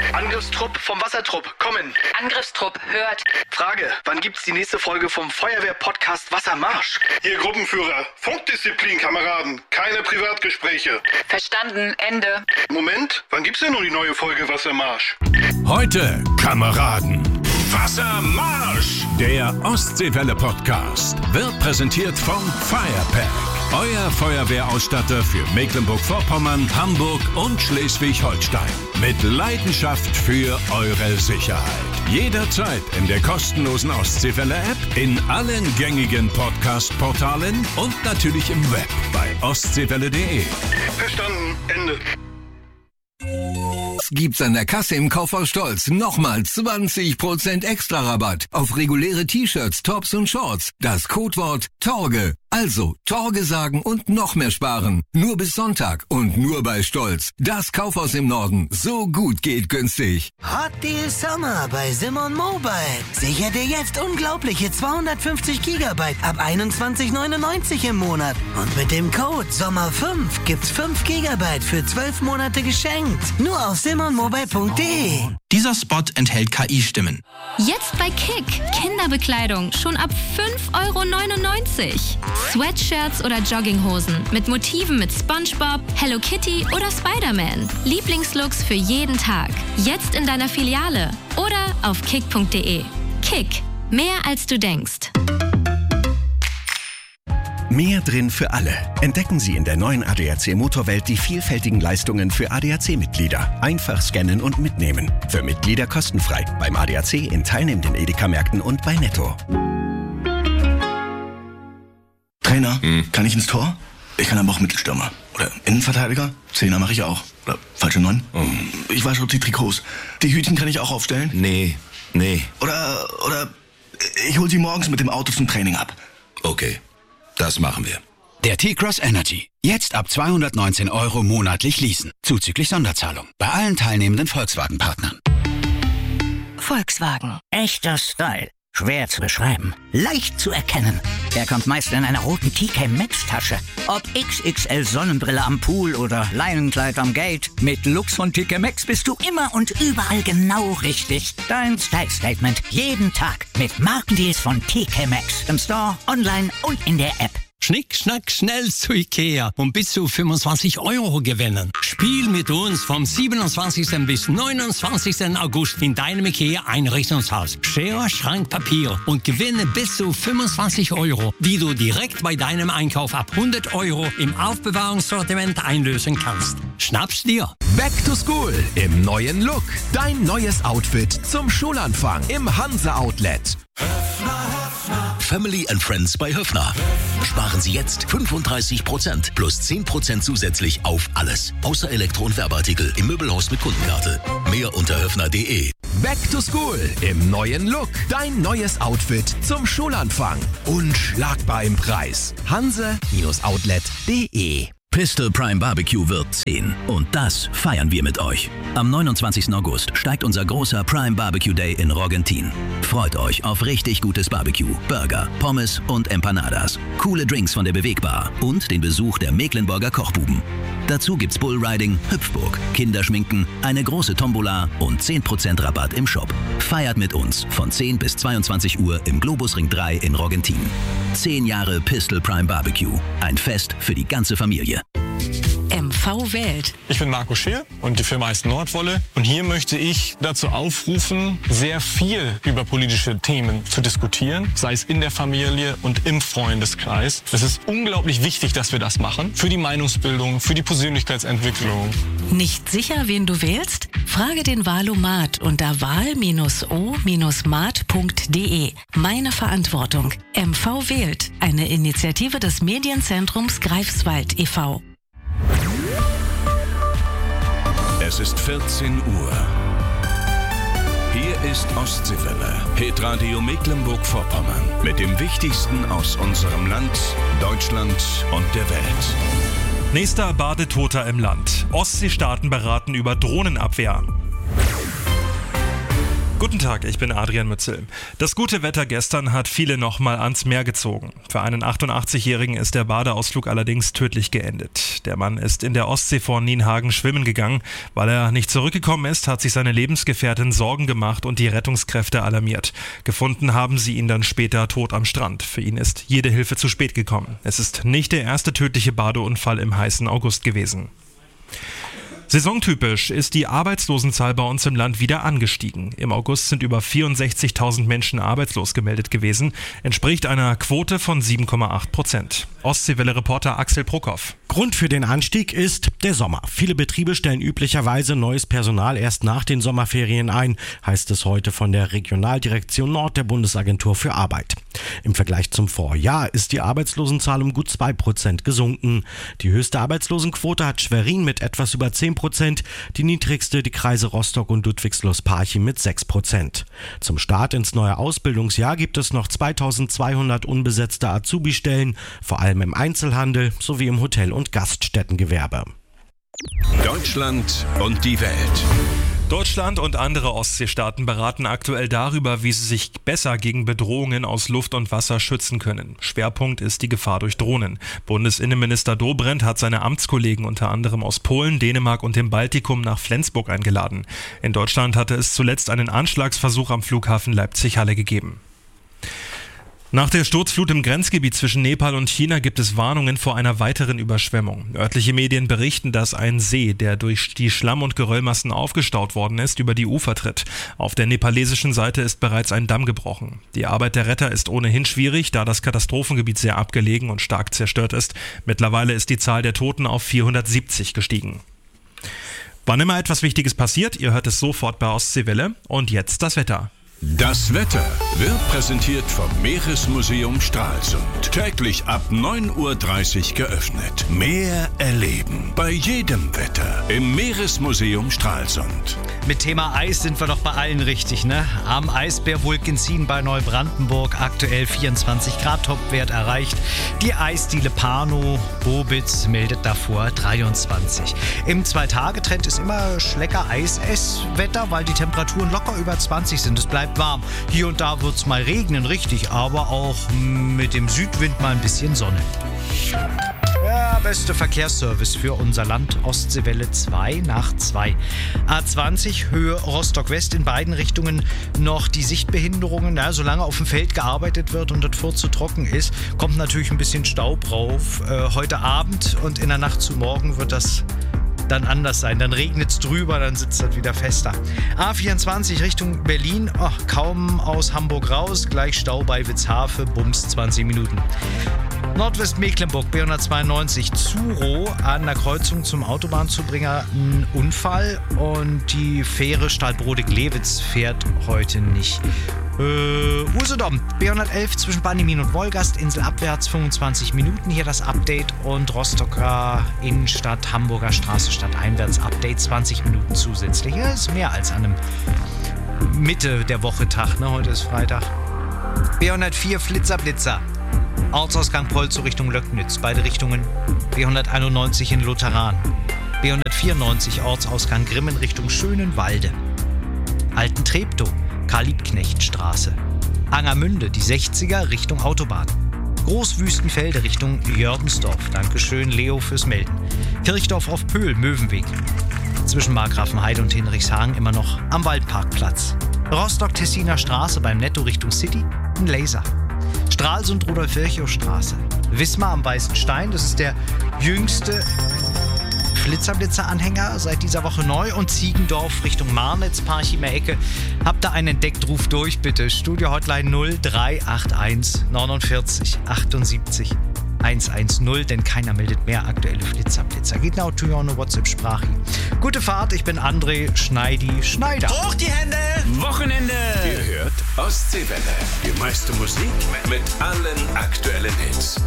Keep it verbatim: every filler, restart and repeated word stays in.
Angriffstrupp vom Wassertrupp, kommen. Angriffstrupp, hört. Frage, wann gibt's die nächste Folge vom Feuerwehr-Podcast Wassermarsch? Ihr Gruppenführer, Funkdisziplin, Kameraden, keine Privatgespräche. Verstanden, Ende. Moment, wann gibt's denn nun die neue Folge Wassermarsch? Heute, Kameraden, Wassermarsch! Der Ostseewelle-Podcast wird präsentiert vom Firepack. Euer Feuerwehrausstatter für Mecklenburg-Vorpommern, Hamburg und Schleswig-Holstein. Mit Leidenschaft für eure Sicherheit. Jederzeit in der kostenlosen Ostseewelle-App, in allen gängigen Podcast-Portalen und natürlich im Web bei ostseewelle punkt de. Verstanden, Ende. Gibt's an der Kasse im Kaufhaus Stolz nochmal zwanzig Prozent extra Rabatt auf reguläre T-Shirts, Tops und Shorts. Das Codewort Torge. Also Torge sagen und noch mehr sparen. Nur bis Sonntag und nur bei Stolz. Das Kaufhaus im Norden. So gut geht günstig. Hot Deal Summer bei Simon Mobile. Sicher dir jetzt unglaubliche zweihundertfünfzig Gigabyte ab einundzwanzig neunundneunzig im Monat. Und mit dem Code Sommer fünf gibt's fünf Gigabyte für zwölf Monate geschenkt. Nur auf simon mobile punkt de. Dieser Spot enthält K I-Stimmen. Jetzt bei Kick. Kinderbekleidung schon ab fünf Euro neunundneunzig. Sweatshirts oder Jogginghosen mit Motiven mit SpongeBob, Hello Kitty oder Spider-Man. Lieblingslooks für jeden Tag. Jetzt in deiner Filiale oder auf kick punkt de. Kick. Mehr als du denkst. Mehr drin für alle. Entdecken Sie in der neuen A D A C Motorwelt die vielfältigen Leistungen für A D A C-Mitglieder. Einfach scannen und mitnehmen. Für Mitglieder kostenfrei. Beim A D A C in teilnehmenden Edeka-Märkten und bei Netto. Trainer, hm. kann ich ins Tor? Ich kann aber auch Mittelstürmer. Oder Innenverteidiger? Zehner mache ich auch. Oder falsche Neun? Hm. Ich wasche die Trikots. Die Hütchen kann ich auch aufstellen? Nee, nee. Oder, oder ich hol sie morgens mit dem Auto zum Training ab. Okay, das machen wir. Der T-Cross Energy. Jetzt ab zweihundertneunzehn Euro monatlich leasen. Zuzüglich Sonderzahlung. Bei allen teilnehmenden Volkswagen-Partnern. Volkswagen. Echter Style. Schwer zu beschreiben. Leicht zu erkennen. Er kommt meist in einer roten T K Maxx-Tasche. Ob X X L Sonnenbrille am Pool oder Leinenkleid am Gate. Mit Lux von T K Maxx bist du immer und überall genau richtig. Dein Style-Statement jeden Tag. Mit Markendeals von T K Maxx. Im Store, online und in der App. Schnick, schnack, schnell zu Ikea und bis zu fünfundzwanzig Euro gewinnen. Spiel mit uns vom siebenundzwanzigsten bis neunundzwanzigsten August in deinem Ikea-Einrichtungshaus. Schere, Schrank, Papier und gewinne bis zu fünfundzwanzig Euro, die du direkt bei deinem Einkauf ab hundert Euro im Aufbewahrungssortiment einlösen kannst. Schnapp's dir! Back to School im neuen Look. Dein neues Outfit zum Schulanfang im Hansa Outlet. Family and Friends bei Höffner. Sparen Sie jetzt fünfunddreißig Prozent plus zehn Prozent zusätzlich auf alles. Außer Elektro- und Werbeartikel im Möbelhaus mit Kundenkarte. Mehr unter höffner punkt de. Back to School im neuen Look. Dein neues Outfit zum Schulanfang. Unschlagbar im Preis. hanse Outlet punkt de. Pistol Prime Barbecue wird zehn. Und das feiern wir mit euch. Am neunundzwanzigsten August steigt unser großer Prime Barbecue Day in Rogentin. Freut euch auf richtig gutes Barbecue, Burger, Pommes und Empanadas, coole Drinks von der Bewegbar und den Besuch der Mecklenburger Kochbuben. Dazu gibt's Bullriding, Hüpfburg, Kinderschminken, eine große Tombola und zehn Prozent Rabatt im Shop. Feiert mit uns von zehn bis zweiundzwanzig Uhr im Globusring drei in Rogentin. Zehn Jahre Pistol Prime Barbecue. Ein Fest für die ganze Familie. M V wählt. Ich bin Marco Scheer und die Firma heißt Nordwolle. Und hier möchte ich dazu aufrufen, sehr viel über politische Themen zu diskutieren, sei es in der Familie und im Freundeskreis. Es ist unglaublich wichtig, dass wir das machen. Für die Meinungsbildung, für die Persönlichkeitsentwicklung. Nicht sicher, wen du wählst? Frage den Wahlomat unter wahl o mat punkt de. Meine Verantwortung. M V wählt. Eine Initiative des Medienzentrums Greifswald e V Es ist vierzehn Uhr. Hier ist Ostseewelle, Hitradio Mecklenburg-Vorpommern. Mit dem Wichtigsten aus unserem Land, Deutschland und der Welt. Nächster Badetoter im Land. Ostseestaaten beraten über Drohnenabwehr. Guten Tag, ich bin Adrian Mützel. Das gute Wetter gestern hat viele nochmal ans Meer gezogen. Für einen achtundachtzigjährigen ist der Badeausflug allerdings tödlich geendet. Der Mann ist in der Ostsee vor Nienhagen schwimmen gegangen. Weil er nicht zurückgekommen ist, hat sich seine Lebensgefährtin Sorgen gemacht und die Rettungskräfte alarmiert. Gefunden haben sie ihn dann später tot am Strand. Für ihn ist jede Hilfe zu spät gekommen. Es ist nicht der erste tödliche Badeunfall im heißen August gewesen. Saisontypisch ist die Arbeitslosenzahl bei uns im Land wieder angestiegen. Im August sind über vierundsechzigtausend Menschen arbeitslos gemeldet gewesen, entspricht einer Quote von sieben Komma acht Prozent. Ostseewelle-Reporter Axel Prokop. Grund für den Anstieg ist der Sommer. Viele Betriebe stellen üblicherweise neues Personal erst nach den Sommerferien ein, heißt es heute von der Regionaldirektion Nord der Bundesagentur für Arbeit. Im Vergleich zum Vorjahr ist die Arbeitslosenzahl um gut zwei Prozent gesunken. Die höchste Arbeitslosenquote hat Schwerin mit etwas über zehn Prozent, die niedrigste die Kreise Rostock und Ludwigslust-Parchim mit sechs Prozent. Zum Start ins neue Ausbildungsjahr gibt es noch zweitausendzweihundert unbesetzte Azubi-Stellen, vor allem im Einzelhandel sowie im Hotel- und Gaststättengewerbe. Deutschland und die Welt. Deutschland und andere Ostseestaaten beraten aktuell darüber, wie sie sich besser gegen Bedrohungen aus Luft und Wasser schützen können. Schwerpunkt ist die Gefahr durch Drohnen. Bundesinnenminister Dobrindt hat seine Amtskollegen unter anderem aus Polen, Dänemark und dem Baltikum nach Flensburg eingeladen. In Deutschland hatte es zuletzt einen Anschlagsversuch am Flughafen Leipzig-Halle gegeben. Nach der Sturzflut im Grenzgebiet zwischen Nepal und China gibt es Warnungen vor einer weiteren Überschwemmung. Örtliche Medien berichten, dass ein See, der durch die Schlamm- und Geröllmassen aufgestaut worden ist, über die Ufer tritt. Auf der nepalesischen Seite ist bereits ein Damm gebrochen. Die Arbeit der Retter ist ohnehin schwierig, da das Katastrophengebiet sehr abgelegen und stark zerstört ist. Mittlerweile ist die Zahl der Toten auf vierhundertsiebzig gestiegen. Wann immer etwas Wichtiges passiert, ihr hört es sofort bei Ostseewelle. Und jetzt das Wetter. Das Wetter wird präsentiert vom Meeresmuseum Stralsund. Täglich ab neun Uhr dreißig geöffnet. Meer erleben. Bei jedem Wetter im Meeresmuseum Stralsund. Mit Thema Eis sind wir doch bei allen richtig, ne? Am Eisbär Vulcanzin bei Neubrandenburg aktuell vierundzwanzig Grad Topwert erreicht. Die Eisdiele Pano Bobitz meldet davor dreiundzwanzig. Im Zwei-Tage-Trend ist immer schlecker Eis-Ess-Wetter, weil die Temperaturen locker über zwanzig sind. Es bleibt warm. Hier und da wird es mal regnen, richtig, aber auch mit dem Südwind mal ein bisschen Sonne. Ja, beste Verkehrsservice für unser Land, Ostseewelle zwei nach zwei. A zwanzig, Höhe Rostock-West, in beiden Richtungen noch die Sichtbehinderungen. Ja, solange auf dem Feld gearbeitet wird und das Furt zu trocken ist, kommt natürlich ein bisschen Staub rauf. Äh, heute Abend und in der Nacht zu morgen wird das dann anders sein. Dann regnet es drüber, dann sitzt das wieder fester. A vierundzwanzig Richtung Berlin, oh, kaum aus Hamburg raus, gleich Stau bei Witzhafe, Bums zwanzig Minuten. Nordwestmecklenburg B hundertzweiundneunzig Zuro an der Kreuzung zum Autobahnzubringer ein Unfall und die Fähre Stahlbrode-Glewitz fährt heute nicht. Äh, Usedom, B hundertelf zwischen Bannimin und Wolgast, Insel abwärts fünfundzwanzig Minuten, hier das Update und Rostocker Innenstadt, Hamburger Straße stadteinwärts Update zwanzig Minuten zusätzlich. Ja, ist mehr als an einem Mitte der Woche Tag, ne? Heute ist Freitag. B hundertvier Flitzer Blitzer. Ortsausgang Polzow Richtung Löcknitz, beide Richtungen. B hunderteinundneunzig in Lutheran. B hundertvierundneunzig Ortsausgang Grimmen Richtung Schönenwalde. Alten Treptow, Karl-Liebknecht-Straße. Angermünde, die sechziger Richtung Autobahn. Großwüstenfelde Richtung Jördensdorf. Dankeschön, Leo, fürs Melden. Kirchdorf auf Pöhl, Möwenweg. Zwischen Markgrafenheide und Hinrichshagen immer noch am Waldparkplatz. Rostock-Tessiner Straße beim Netto Richtung City, ein Laser. Stralsund Rudolf-Virchow-Straße. Wismar am Weißen Stein, das ist der jüngste Flitzer-Blitzer-Anhänger seit dieser Woche neu. Und Ziegendorf Richtung Marnitz, Parchimer Ecke. Habt ihr einen entdeckt, ruft durch bitte. Studio-Hotline null drei acht eins neunundvierzig achtundsiebzig hundertzehn, denn keiner meldet mehr aktuelle Flitzer-Blitzer. Geht now to your WhatsApp-Sprache. Gute Fahrt, ich bin André Schneidi-Schneider. Hoch die Hände! Wochenende! Ihr hört Ostseewelle. Die meiste Musik mit allen aktuellen Hits.